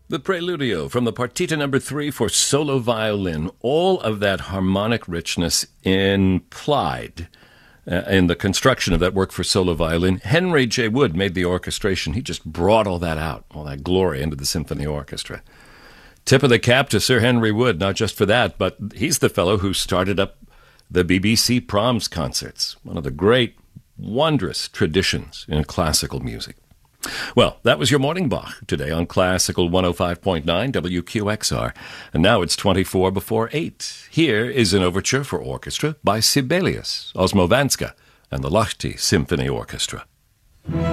The Preludio from the Partita number 3 for solo violin. All of that harmonic richness implied in the construction of that work for solo violin. Henry J. Wood made the orchestration. He just brought all that out, all that glory into the symphony orchestra. Tip of the cap to Sir Henry Wood, not just for that, but he's the fellow who started up the BBC Proms concerts, one of the great, wondrous traditions in classical music. Well, that was your Morning Bach today on Classical 105.9 WQXR. And now it's 24 before 8. Here is an overture for orchestra by Sibelius, Osmowandska, and the Lahti Symphony Orchestra.